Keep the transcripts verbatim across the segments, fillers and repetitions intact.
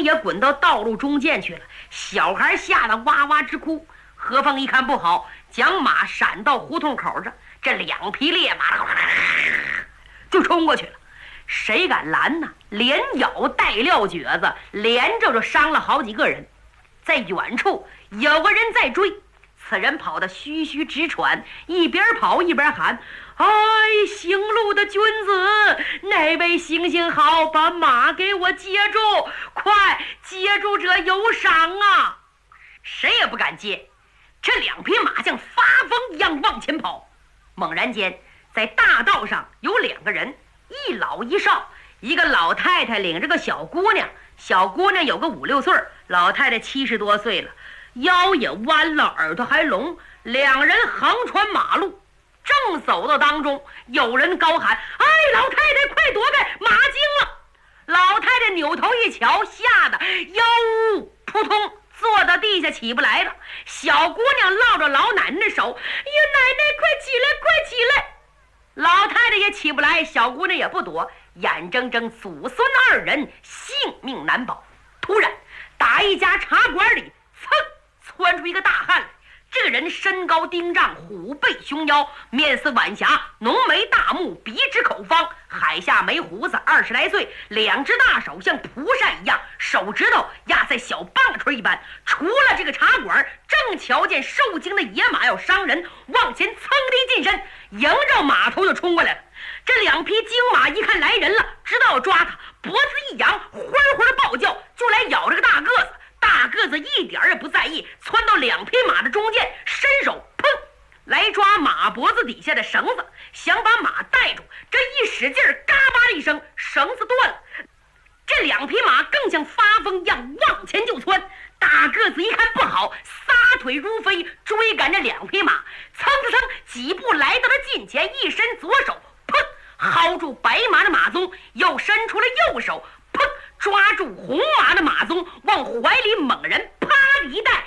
也滚到道路中间去了。小孩吓得哇哇直哭。何凤一看不好，将马闪到胡同口上，这两匹烈马就冲过去了。谁敢拦呢？连咬带撂蹶子，连着就伤了好几个人。在远处有个人在追，此人跑得吁吁直喘，一边跑一边喊：哎，行路的君子，哪位行行好，把马给我接住，快接住这有赏啊！谁也不敢接，这两匹马像发疯一样往前跑。猛然间在大道上有两个人，一老一少，一个老太太领着个小姑娘，小姑娘有个五六岁，老太太七十多岁了，腰也弯了，耳朵还聋。两人横穿马路，正走到当中，有人高喊：哎，老太太快躲开，马惊了！老太太扭头一瞧，吓得腰呜扑通坐到地下起不来了。小姑娘落着老奶奶的手：哎呀，奶奶快起来，快起来！老太太也起不来，小姑娘也不躲，眼睁睁祖孙二人性命难保。突然打一家茶馆里噌窜出一个大汉来，这个人身高丁丈，虎背熊腰，面似晚霞，浓眉大目，鼻直口方，海下没胡子，二十来岁，两只大手像蒲扇一样，手指头压在小棒槌一般。除了这个茶馆，正瞧见受惊的野马要伤人，往前噌地近身，迎着马头就冲过来了。这两匹精马一看来人了，知道要抓他，脖子一扬，欢欢的暴叫，就来咬这个大个子。大个子一点也不在意，窜到两匹马的中间，伸手砰来抓马脖子底下的绳子，想把马带住。这一使劲，嘎巴的一声，绳子断了。这两匹马更像发疯一样往前就窜。大个子一看不好，撒腿如飞，追赶着两匹马，蹭蹭蹭几步来到了近前，一伸左手砰薅住白马的马鬃，又伸出了右手砰抓住红马的马鬃，往怀里猛然啪一带，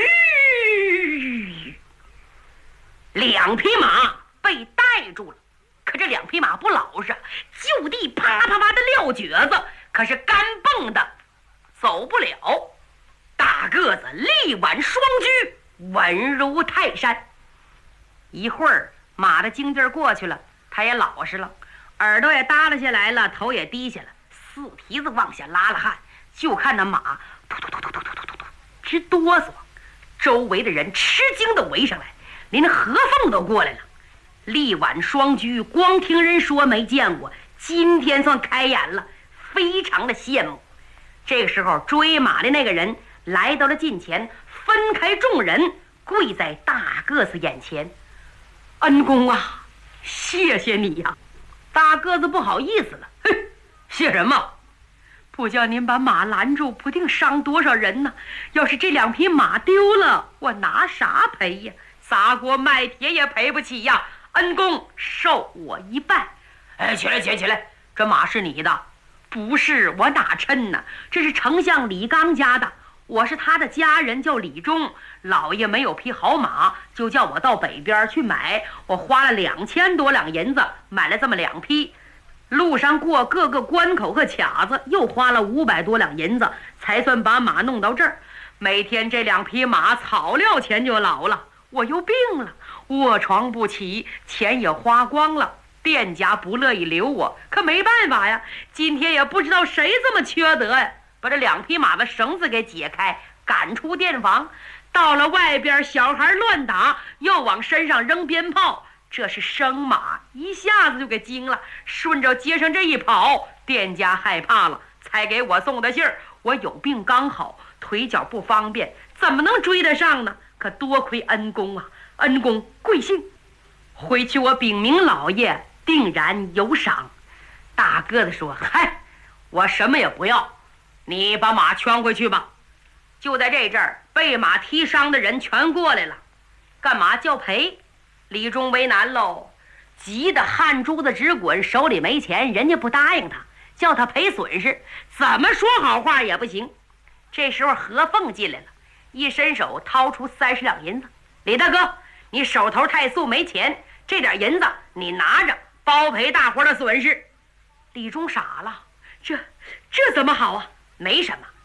吁，两匹马被带住了。可这两匹马不老实，就地啪啪啪的撂蹶子，可是干蹦的走不了。大个子力挽双驹，稳如泰山。一会儿马的精劲过去了，他也老实了，耳朵也耷拉下来了，头也低下了，四蹄子往下拉了汗，就看那马突突突突突突突突突直哆嗦。周围的人吃惊的围上来，连何凤都过来了。力挽双驹，光听人说没见过，今天算开眼了，非常的羡慕。这个时候追马的那个人来到了近前，分开众人，跪在大个子眼前：恩公啊，谢谢你呀！大个子不好意思了：哼，谢什么？不叫您把马拦住，不定伤多少人呢。要是这两匹马丢了，我拿啥赔呀？砸锅卖铁也赔不起呀！恩公受我一半。哎，起来起来起来，这马是你的？不是，我哪称呢？这是丞相李刚家的，我是他的家人，叫李忠。老爷没有匹好马，就叫我到北边去买，我花了两千多两银子买了这么两匹。路上过各个关口和卡子，又花了五百多两银子，才算把马弄到这儿。每天这两匹马草料钱就老了，我又病了，卧床不起，钱也花光了。店家不乐意留我，可没办法呀。今天也不知道谁这么缺德呀，把这两匹马的绳子给解开，赶出店房。到了外边，小孩乱打，又往身上扔鞭炮。这是生马，一下子就给惊了，顺着街上这一跑，店家害怕了，才给我送的信儿。我有病刚好，腿脚不方便，怎么能追得上呢？可多亏恩公啊，恩公贵姓？回去我禀明老爷，定然有赏。大个子说：嗨，我什么也不要，你把马圈回去吧。就在这阵儿，被马踢伤的人全过来了，干嘛叫赔？李忠为难喽，急得汗珠子直滚，手里没钱，人家不答应他，叫他赔损失，怎么说好话也不行。这时候何凤进来了，一伸手掏出三十两银子：李大哥，你手头太素没钱，这点银子你拿着，包赔大伙的损失。李忠傻了，这这怎么好啊？没什么，